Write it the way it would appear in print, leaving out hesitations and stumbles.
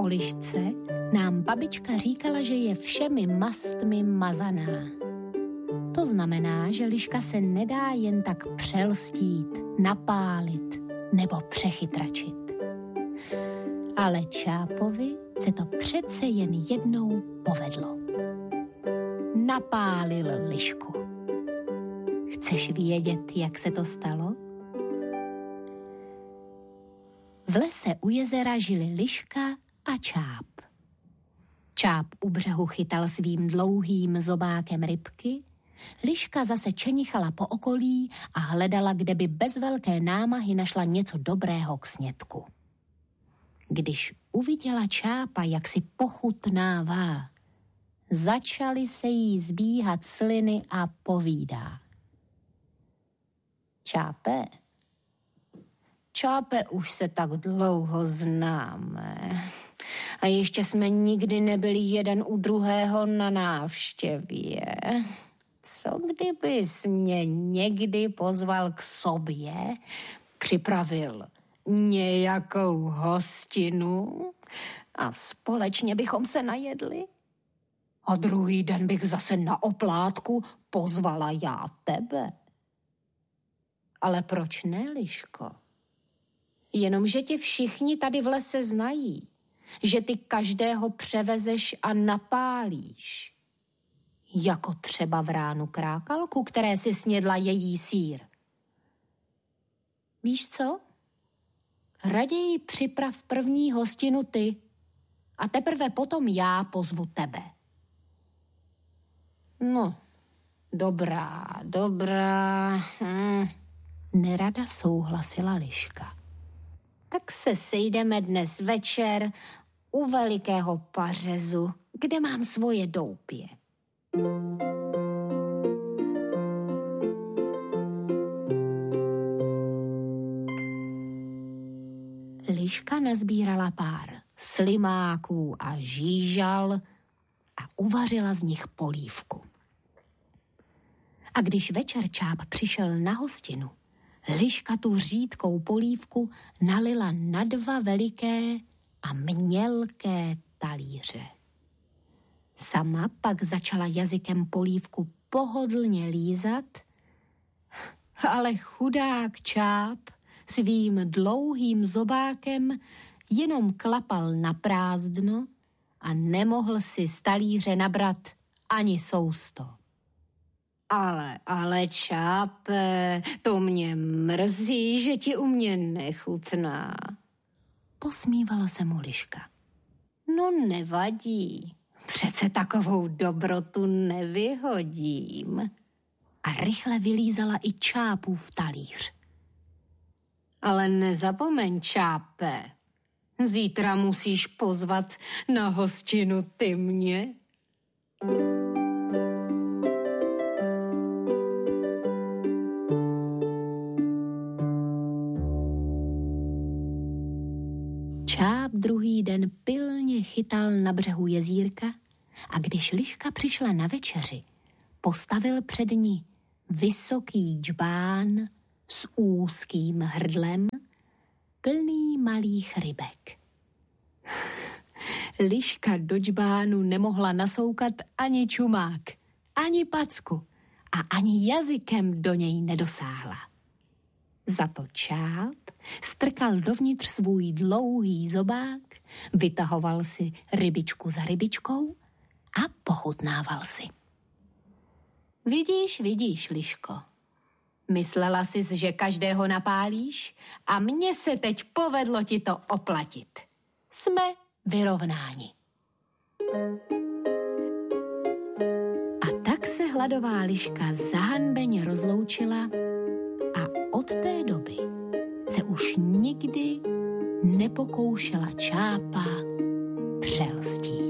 O lišce nám babička říkala, že je všemi mastmi mazaná. To znamená, že liška se nedá jen tak přelstít, napálit nebo přechytračit. Ale Čápovi se to přece jen jednou povedlo. Napálil lišku. Chceš vědět, jak se to stalo? V lese u jezera žili liška a Čáp. Čáp u břehu chytal svým dlouhým zobákem rybky, liška zase čenichala po okolí a hledala, kde by bez velké námahy našla něco dobrého k snědku. Když uviděla Čápa, jak si pochutnává, začaly se jí zbíhat sliny a povídá. Čápe, už se tak dlouho známe. A ještě jsme nikdy nebyli jeden u druhého na návštěvě. Co kdybys mě někdy pozval k sobě, připravil nějakou hostinu a společně bychom se najedli? A druhý den bych zase na oplátku pozvala já tebe. Ale proč ne, liško? Jenomže tě všichni tady v lese znají, že ty každého převezeš a napálíš. Jako třeba vránu krákalku, které si snědla její sýr. Víš co? Raději připrav první hostinu ty a teprve potom já pozvu tebe. No, dobrá. Nerada souhlasila liška. Tak se sejdeme dnes večer u velikého pařezu, kde mám svoje doupě. Liška nazbírala pár slimáků a žížal a uvařila z nich polívku. A když večer Čáp přišel na hostinu, liška tu řídkou polívku nalila na 2 veliké a mělké talíře. Sama pak začala jazykem polívku pohodlně lízat, ale chudák Čáp svým dlouhým zobákem jenom klapal na prázdno a nemohl si z talíře nabrat ani sousto. Ale Čápe, to mě mrzí, že ti u mě nechutná. Posmívala se mu liška. No nevadí, přece takovou dobrotu nevyhodím. A rychle vylízala i Čápův talíř. Ale nezapomeň, Čápe, zítra musíš pozvat na hostinu ty mě. Čáp druhý den pilně chytal na břehu jezírka a když liška přišla na večeři, postavil před ní vysoký džbán s úzkým hrdlem, plný malých rybek. Liška do džbánu nemohla nasoukat ani čumák, ani packu a ani jazykem do něj nedosáhla. Za to Čáp strkal dovnitř svůj dlouhý zobák, vytahoval si rybičku za rybičkou a pochutnával si. Vidíš, liško, myslela jsi, že každého napálíš a mně se teď povedlo ti to oplatit. Jsme vyrovnáni. A tak se hladová liška zahanbeně rozloučila a od té doby se už nikdy nepokoušela Čápa přelstít.